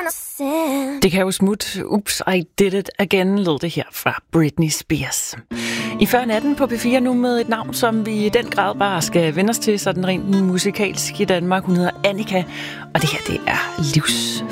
Det kan jo smutte. Oops, I did it again, lød det her fra Britney Spears. I før natten på P4 nu med et navn, som vi i den grad bare skal vende os til, sådan rent musikalsk i Danmark. Hun hedder Annika, og det her, det er